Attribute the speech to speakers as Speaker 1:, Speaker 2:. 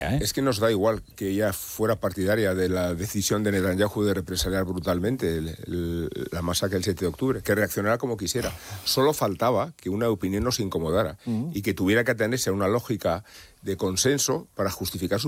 Speaker 1: Es que nos da igual que ella fuera partidaria de la decisión de Netanyahu de represaliar brutalmente la masacre del 7 de octubre, que reaccionara como quisiera. Solo faltaba que una opinión nos incomodara y que tuviera que atenerse a una lógica de consenso para justificar su